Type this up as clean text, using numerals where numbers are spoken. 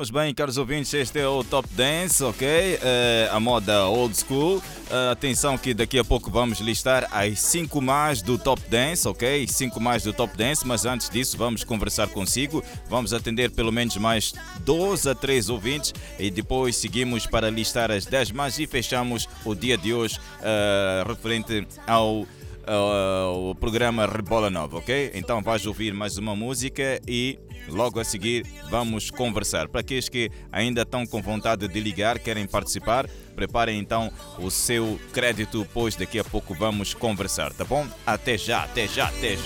Pois bem, caros ouvintes, este é o Top Dance, ok? A moda old school. Atenção que daqui a pouco vamos listar as 5 mais do Top Dance, ok? 5 mais do Top Dance, mas antes disso vamos conversar consigo. Vamos atender pelo menos mais 2 a 3 ouvintes e depois seguimos para listar as 10 mais e fechamos o dia de hoje referente ao o programa Rebola Nova, ok? Então vais ouvir mais uma música e logo a seguir vamos conversar. Para aqueles que ainda estão com vontade de ligar, querem participar, preparem então o seu crédito, pois daqui a pouco vamos conversar, tá bom? Até já, até já, até já.